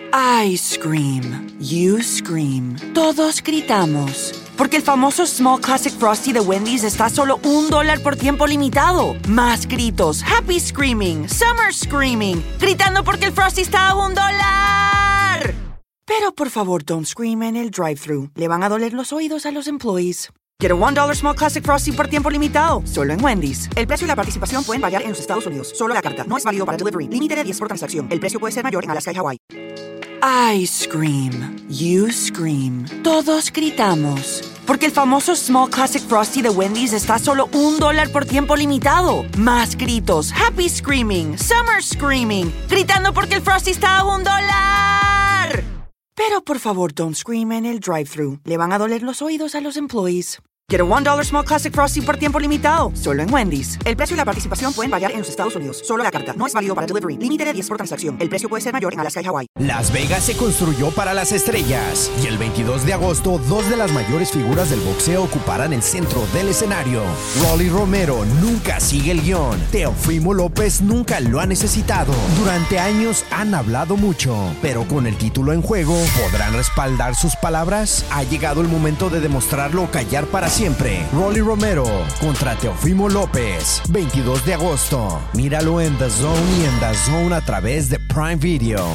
I scream. You scream. Todos gritamos. Porque el famoso Small Classic Frosty de Wendy's está a solo $1 por tiempo limitado. Más gritos. Happy screaming. Summer screaming. Gritando porque el Frosty está a $1. Pero por favor, don't scream en el drive-thru. Le van a doler los oídos a los employees. Get a $1 Small Classic Frosty por tiempo limitado. Solo en Wendy's. El precio y la participación pueden variar en los Estados Unidos. Solo la carta. No es válido para delivery. Límite de 10 por transacción. El precio puede ser mayor en Alaska y Hawái. I scream. You scream. Todos gritamos. Porque el famoso Small Classic Frosty de Wendy's está a solo $1 por tiempo limitado. Más gritos. Happy screaming. Summer screaming. Gritando porque el Frosty está a $1. Pero por favor, don't scream en el drive-thru. Le van a doler los oídos a los employees. Get a $1 Small Classic Frosty por tiempo limitado. Solo en Wendy's. El precio y la participación pueden variar en los Estados Unidos. Solo la carta. No es válido para delivery. Límite de 10 por transacción. El precio puede ser mayor en Alaska y Hawái. Las Vegas se construyó para las estrellas. Y el 22 de agosto, dos de las mayores figuras del boxeo ocuparán el centro del escenario. Rolly Romero nunca sigue el guión. Teofimo López nunca lo ha necesitado. Durante años han hablado mucho. Pero con el título en juego, ¿podrán respaldar sus palabras? Ha llegado el momento de demostrarlo o callar para siempre. Rolly Romero contra Teofimo López, 22 de agosto. Míralo en The Zone y en The Zone a través de Prime Video.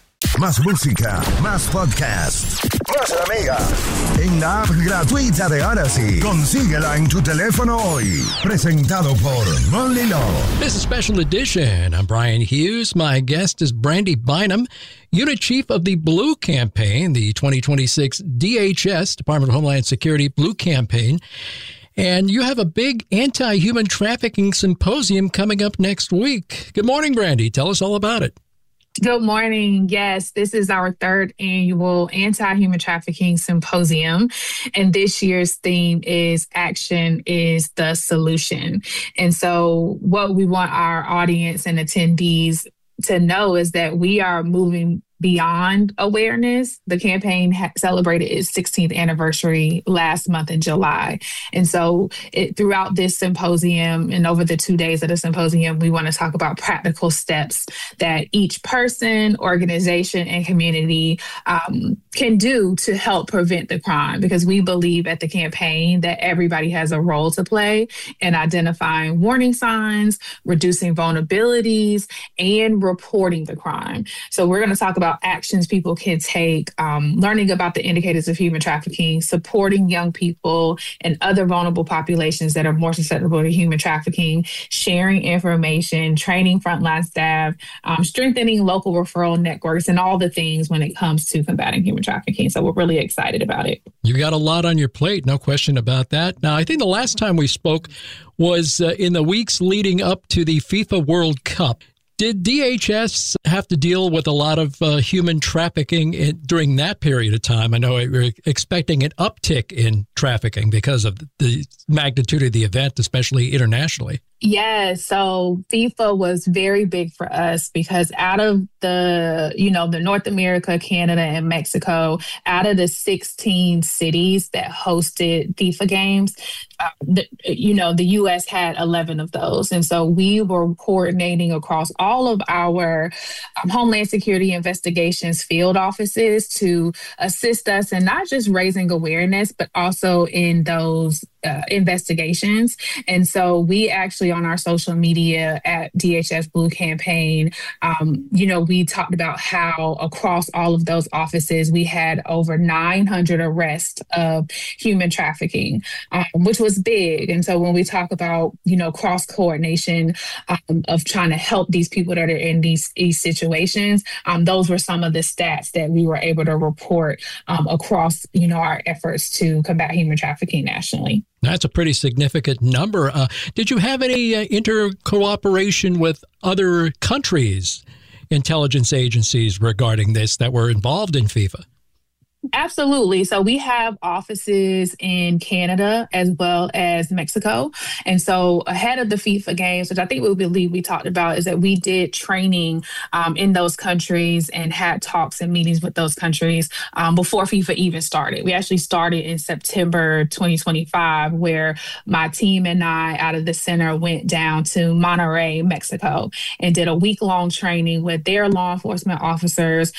Más música, más podcasts, más la Mega. En la app gratuita de Odyssey. Consíguela en tu teléfono hoy. Presentado por Molly Law. This is a special edition. I'm Brian Hughes. My guest is Brandy Bynum, Unit Chief of the Blue Campaign, the 2026 DHS, Department of Homeland Security Blue Campaign. And you have a big anti-human trafficking symposium coming up next week. Good morning, Brandy. Tell us all about it. Good morning. Yes, this is our third annual Anti-Human Trafficking Symposium. And this year's theme is Action is the Solution. And so what we want our audience and attendees to know is that we are moving beyond awareness. The campaign celebrated its 16th anniversary last month in July. And so throughout this symposium and over the 2 days of the symposium, we want to talk about practical steps that each person, organization, and community can do to help prevent the crime. Because we believe at the campaign that everybody has a role to play in identifying warning signs, reducing vulnerabilities, and reporting the crime. So we're going to talk about actions people can take, learning about the indicators of human trafficking, supporting young people and other vulnerable populations that are more susceptible to human trafficking, sharing information, training frontline staff, strengthening local referral networks, and all the things when it comes to combating human trafficking. So we're really excited about it. You got a lot on your plate, no question about that. Now, I think the last time we spoke was in the weeks leading up to the FIFA World Cup. Did DHS have to deal with a lot of human trafficking during that period of time? I know we're expecting an uptick in trafficking because of the magnitude of the event, especially internationally. Yeah, so FIFA was very big for us because out of the North America, Canada, and Mexico, out of the 16 cities that hosted FIFA games, the U.S. had 11 of those. And so we were coordinating across all of our Homeland Security investigations field offices to assist us in not just raising awareness, but also in those investigations. And so we actually on our social media at DHS Blue Campaign, we talked about how across all of those offices, we had over 900 arrests of human trafficking, which was big. And so when we talk about, cross coordination of trying to help these people that are in these situations, those were some of the stats that we were able to report across, our efforts to combat human trafficking nationally. That's a pretty significant number. Did you have any inter-cooperation with other countries' intelligence agencies regarding this that were involved in FIFA? Absolutely. So we have offices in Canada as well as Mexico. And so ahead of the FIFA games, which I think we talked about, is that we did training in those countries and had talks and meetings with those countries before FIFA even started. We actually started in September 2025, where my team and I out of the center went down to Monterrey, Mexico, and did a week-long training with their law enforcement officers